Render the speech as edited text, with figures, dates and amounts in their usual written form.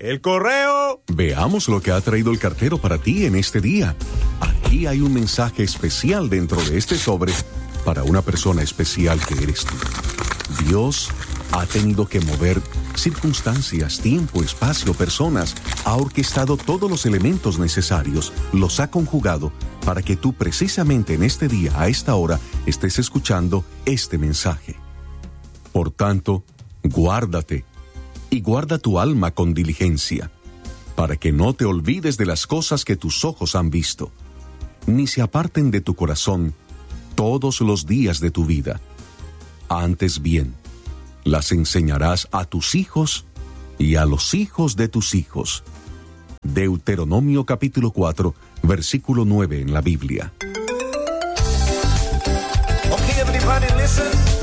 ¡El correo! Veamos lo que ha traído el cartero para ti en este día. Aquí hay un mensaje especial dentro de este sobre para una persona especial que eres tú. Dios ha tenido que mover circunstancias, tiempo, espacio, personas, ha orquestado todos los elementos necesarios, los ha conjugado para que tú precisamente en este día, a esta hora, estés escuchando este mensaje. Por tanto, guárdate y guarda tu alma con diligencia, para que no te olvides de las cosas que tus ojos han visto, ni se aparten de tu corazón todos los días de tu vida. Antes bien, las enseñarás a tus hijos y a los hijos de tus hijos. Deuteronomio capítulo 4, versículo 9 en la Biblia. Okay, everybody listen.